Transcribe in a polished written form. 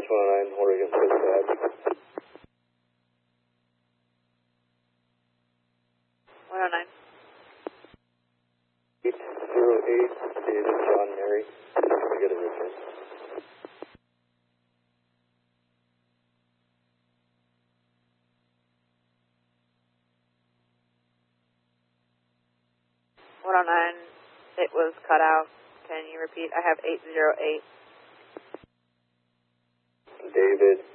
Dispatch 109, Oregon, dispatch. 109. 808, David John Mary. We get a return. It was cut out. Can you repeat? I have 808. David